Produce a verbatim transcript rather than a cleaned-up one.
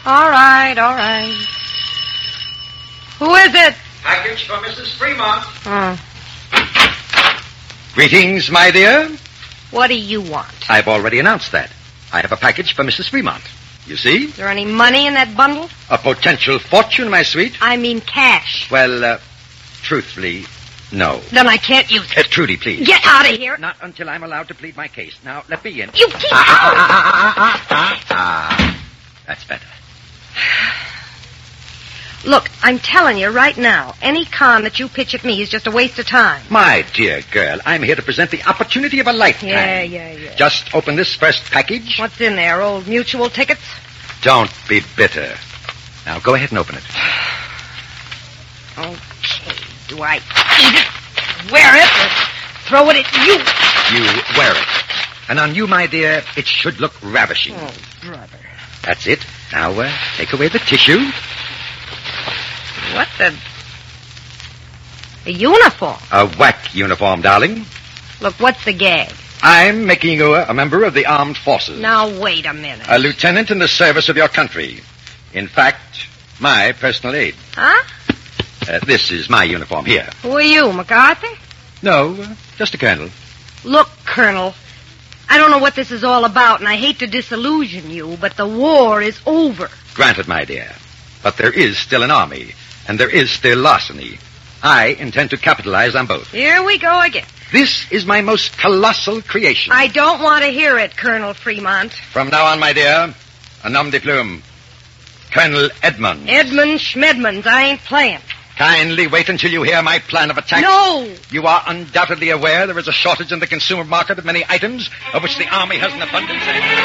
All right, all right. Who is it? Package for Missus Fremont. Oh. Greetings, my dear. What do you want? I've already announced that. I have a package for Missus Fremont. You see? Is there any money in that bundle? A potential fortune, my sweet. I mean cash. Well, uh, truthfully, no. Then I can't use it. Uh, Trudy, please. Get out of here. Not until I'm allowed to plead my case. Now, let me in. You keep Ah, out. ah, ah, ah, ah, ah, ah. That's better. Look, I'm telling you right now, any con that you pitch at me is just a waste of time. My dear girl, I'm here to present the opportunity of a lifetime. Yeah, yeah, yeah. Just open this first package. What's in there? Old mutual tickets? Don't be bitter. Now, go ahead and open it. Okay. Do I eat it, wear it, or throw it at you? You wear it. And on you, my dear, it should look ravishing. Oh, brother. That's it. Now, uh, take away the tissue. What the... A uniform? A whack uniform, darling. Look, what's the gag? I'm making you a, a member of the armed forces. Now, wait a minute. A lieutenant in the service of your country. In fact, my personal aide. Huh? Uh, this is my uniform here. Who are you, MacArthur? No, uh, just a colonel. Look, Colonel, I don't know what this is all about, and I hate to disillusion you, but the war is over. Granted, my dear. But there is still an army, and there is still larceny. I intend to capitalize on both. Here we go again. This is my most colossal creation. I don't want to hear it, Colonel Fremont. From now on, my dear, a nom de plume. Colonel Edmonds. Edmund Schmedmonds, I ain't playing. Kindly wait until you hear my plan of attack. No! You are undoubtedly aware there is a shortage in the consumer market of many items, of which the Army has an abundance.